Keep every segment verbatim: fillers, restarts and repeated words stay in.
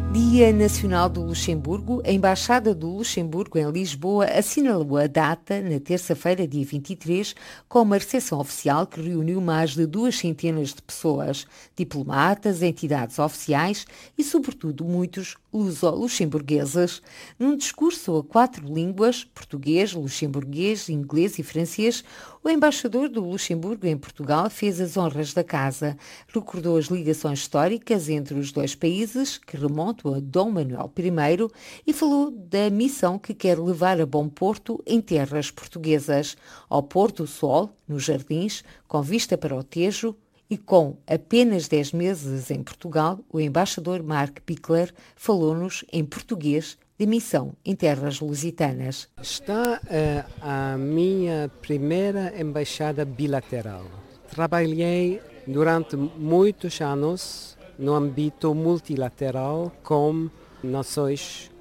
Dia Nacional do Luxemburgo. A Embaixada do Luxemburgo em Lisboa assinalou a data na terça-feira, dia vinte e três, com uma recepção oficial que reuniu mais de duas centenas de pessoas, diplomatas, entidades oficiais e, sobretudo, muitos luso-luxemburgueses. Num discurso a quatro línguas, português, luxemburguês, inglês e francês, o embaixador do Luxemburgo em Portugal fez as honras da casa, recordou as ligações históricas entre os dois países, que remontam a Dom Manuel I, e falou da missão que quer levar a bom porto em terras portuguesas, ao pôr do sol, nos jardins, com vista para o Tejo. E com apenas dez meses em Portugal, o embaixador Mark Pickler falou-nos em português de missão em terras lusitanas. Está uh, a minha primeira embaixada bilateral. Trabalhei durante muitos anos no âmbito multilateral com Nações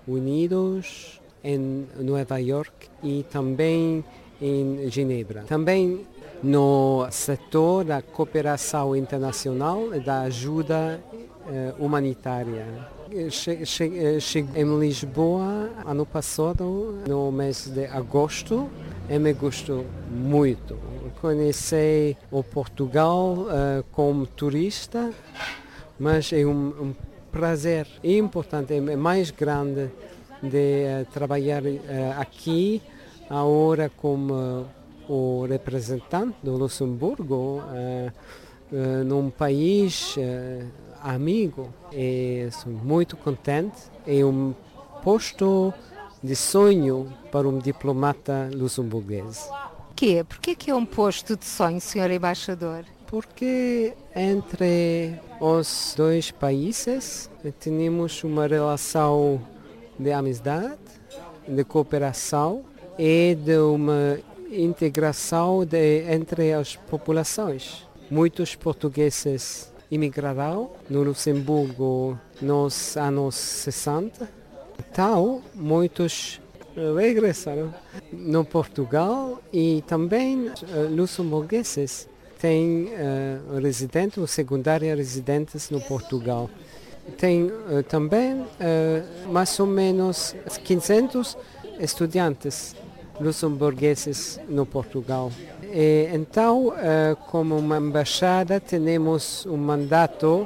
Unidas em Nova York e também em Genebra. Também no setor da cooperação internacional e da ajuda uh, humanitária. Cheguei che, che, em Lisboa ano passado, no mês de agosto, e me gostou muito. Conheci o Portugal uh, como turista, mas é um, um prazer importante, é mais grande de uh, trabalhar uh, aqui, agora como uh, o representante do Luxemburgo uh, uh, num país uh, amigo. E sou muito contente. É um posto de sonho para um diplomata luxemburguês. Que? Por que é um posto de sonho, senhor embaixador? Porque entre os dois países temos uma relação de amizade, de cooperação e de uma integração de, entre as populações. Muitos portugueses imigraram no Luxemburgo nos anos sessenta. Então, muitos regressaram no Portugal e também uh, luxemburgueses têm uh, residentes ou secundários residentes no Portugal. Tem uh, também uh, mais ou menos quinhentos estudantes luxemburgueses no Portugal. E, então, uh, como uma embaixada, temos um mandato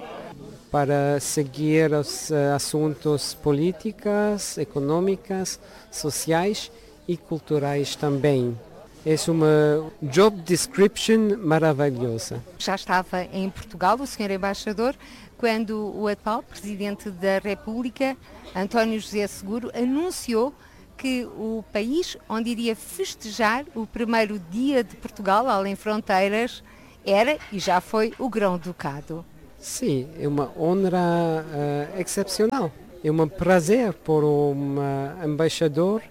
para seguir os uh, assuntos políticos, econômicos, sociais e culturais também. É uma job description maravilhosa. Já estava em Portugal, o senhor embaixador, quando o atual Presidente da República, António José Seguro, anunciou que o país onde iria festejar o primeiro dia de Portugal, além fronteiras, era e já foi o Grão-Ducado. Sim, é uma honra uh, excepcional. É um prazer por um uh, embaixador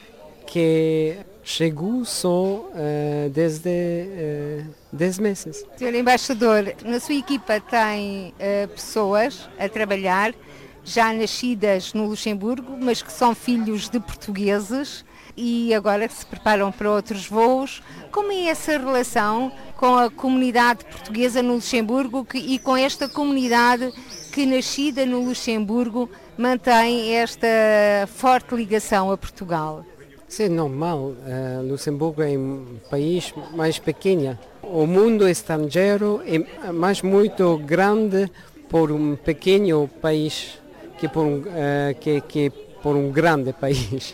que chegou só uh, desde uh, dez meses. senhor embaixador, na sua equipa tem uh, pessoas a trabalhar já nascidas no Luxemburgo, mas que são filhos de portugueses e agora se preparam para outros voos. Como é essa relação com a comunidade portuguesa no Luxemburgo que, e com esta comunidade que, nascida no Luxemburgo, mantém esta forte ligação a Portugal? Isso é normal. Uh, Luxemburgo é um país mais pequeno. O mundo estrangeiro é mais muito grande por um pequeno país que por um, uh, que, que por um grande país.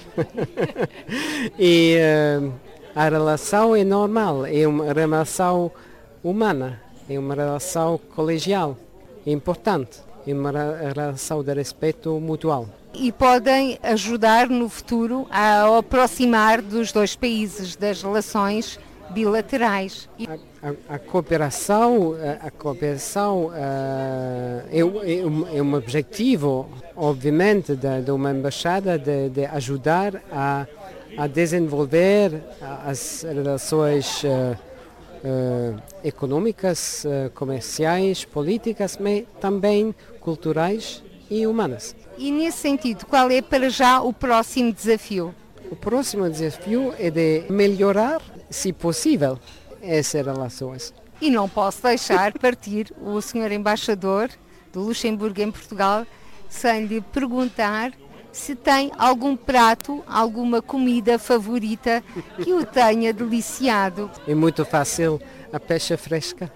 E uh, a relação é normal, é uma relação humana, é uma relação colegial, é importante, é uma relação de respeito mutual. E podem ajudar no futuro a aproximar dos dois países, das relações bilaterais. A, a, a cooperação, a, a cooperação uh, é, é, um, é um objetivo, obviamente, de, de uma embaixada de, de ajudar a, a desenvolver as relações uh, uh, econômicas, uh, comerciais, políticas, mas também culturais e humanas. E nesse sentido, qual é para já o próximo desafio? O próximo desafio é de melhorar, se possível, essas relações. E não posso deixar partir o senhor embaixador do Luxemburgo em Portugal sem lhe perguntar se tem algum prato, alguma comida favorita que o tenha deliciado. É muito fácil, a peixe fresca.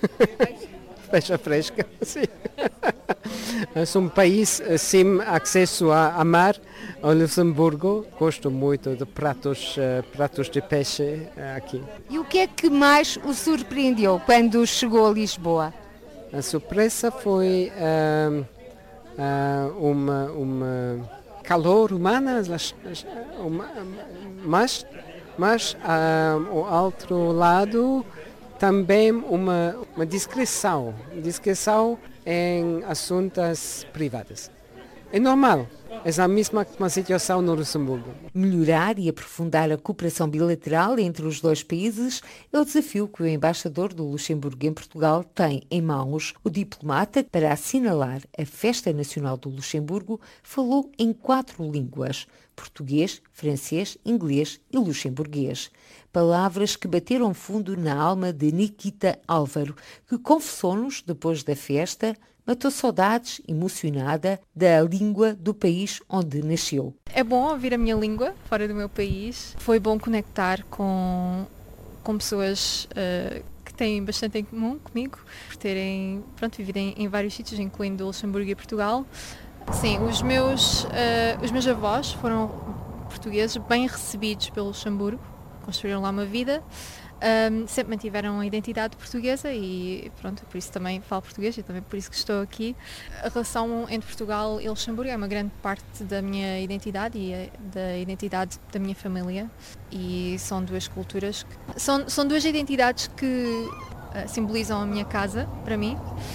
Peixe fresca, sim. É um país sem acesso a, a mar, ao Luxemburgo. Gosto muito de pratos, uh, pratos de peixe uh, aqui. E o que é que mais o surpreendeu quando chegou a Lisboa? A surpresa foi uh, uh, uma, uma calor humana, uma, mas, mas uh, ao outro lado também uma, uma discrição, discrição em assuntos privados. É normal, é a mesma uma situação no Luxemburgo. Melhorar e aprofundar a cooperação bilateral entre os dois países é o desafio que o embaixador do Luxemburgo em Portugal tem em mãos. O diplomata, para assinalar a Festa Nacional do Luxemburgo, falou em quatro línguas: português, francês, inglês e luxemburguês. Palavras que bateram fundo na alma de Nikita Álvaro, que confessou-nos, depois da festa, matou saudades, emocionada, da língua do país onde nasceu. É bom ouvir a minha língua fora do meu país. Foi bom conectar com, com pessoas uh, que têm bastante em comum comigo, por terem, pronto, vivido em, em vários sítios, incluindo Luxemburgo e Portugal. Sim, os meus, uh, os meus avós foram portugueses, bem recebidos pelo Luxemburgo, construíram lá uma vida. Um, sempre mantiveram a identidade portuguesa e pronto, por isso também falo português e também por isso que estou aqui. A relação entre Portugal e Luxemburgo é uma grande parte da minha identidade e da identidade da minha família, e são duas culturas, que, são, são duas identidades que uh, simbolizam a minha casa para mim,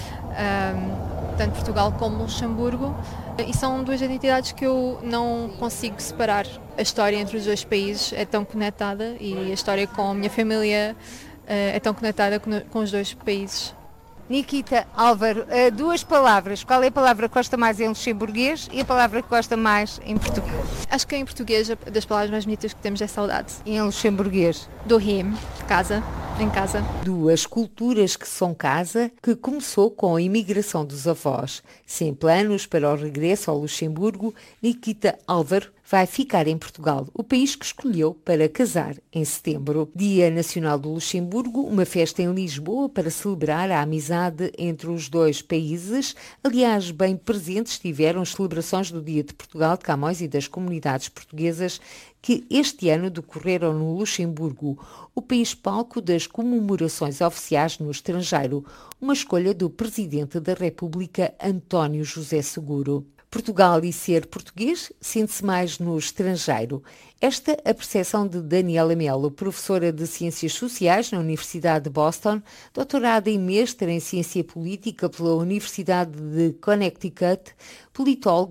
um, tanto Portugal como Luxemburgo, e são duas identidades que eu não consigo separar. A história entre os dois países é tão conectada e a história com a minha família uh, é tão conectada com, com os dois países. Nikita Álvaro, uh, duas palavras. Qual é a palavra que gosta mais em luxemburguês e a palavra que gosta mais em português? Acho que em português das palavras mais bonitas que temos é saudade. E em luxemburguês? Dohim, casa, em casa. Duas culturas que são casa, que começou com a imigração dos avós. Sem planos para o regresso ao Luxemburgo, Nikita Álvaro vai ficar em Portugal, o país que escolheu para casar em setembro. Dia Nacional do Luxemburgo, uma festa em Lisboa para celebrar a amizade entre os dois países. Aliás, bem presentes estiveram as celebrações do Dia de Portugal, de Camões e das comunidades portuguesas que este ano decorreram no Luxemburgo, o país palco das comemorações oficiais no estrangeiro, uma escolha do Presidente da República, António José Seguro. Portugal e ser português sente-se mais no estrangeiro. Esta a percepção de Daniela Melo, professora de Ciências Sociais na Universidade de Boston, doutorada e mestra em Ciência Política pela Universidade de Connecticut, politóloga